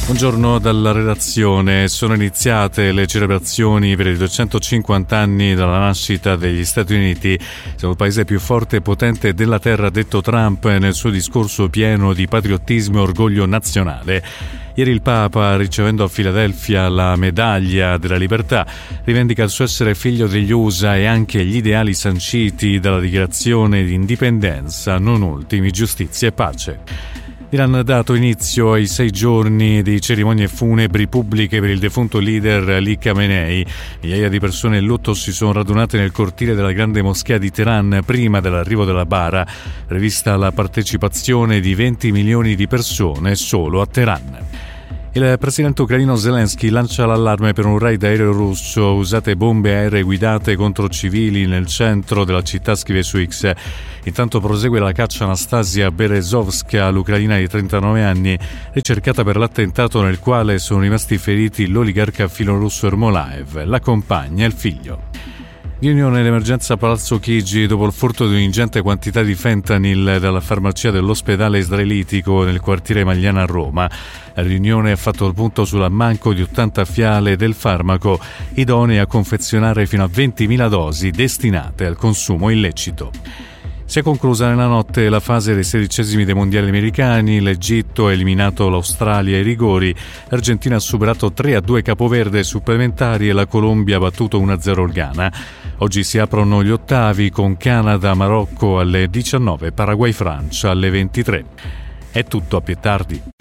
Buongiorno dalla redazione. Sono iniziate le celebrazioni per i 250 anni dalla nascita degli Stati Uniti. Siamo il paese più forte e potente della terra, ha detto Trump nel suo discorso pieno di patriottismo e orgoglio nazionale. Ieri il Papa, ricevendo a Filadelfia la medaglia della libertà, rivendica il suo essere figlio degli USA e anche gli ideali sanciti dalla dichiarazione di indipendenza, non ultimi giustizia e pace. L'Iran ha dato inizio ai 6 giorni di cerimonie funebri pubbliche per il defunto leader Ali Khamenei. Migliaia di persone in lutto si sono radunate nel cortile della grande moschea di Teheran prima dell'arrivo della bara, prevista la partecipazione di 20 milioni di persone solo a Teheran. Il presidente ucraino Zelensky lancia l'allarme per un raid aereo russo, usate bombe aeree guidate contro civili nel centro della città, scrive su X. Intanto prosegue la caccia a Anastasia Berezovska, l'ucraina di 39 anni, ricercata per l'attentato nel quale sono rimasti feriti l'oligarca filorusso Ermolaev, la compagna e il figlio. Riunione d'emergenza a Palazzo Chigi dopo il furto di un'ingente quantità di fentanyl dalla farmacia dell'ospedale israelitico nel quartiere Magliana a Roma. La riunione ha fatto il punto sull'ammanco di 80 fiale del farmaco, idonee a confezionare fino a 20.000 dosi destinate al consumo illecito. Si è conclusa nella notte la fase dei 16esimi dei mondiali americani, l'Egitto ha eliminato l'Australia ai rigori, l'Argentina ha superato 3-2 Capoverde supplementari e la Colombia ha battuto 1-0 il Ghana. Oggi si aprono gli ottavi con Canada-Marocco alle 19, Paraguay-Francia alle 23. È tutto, a più tardi.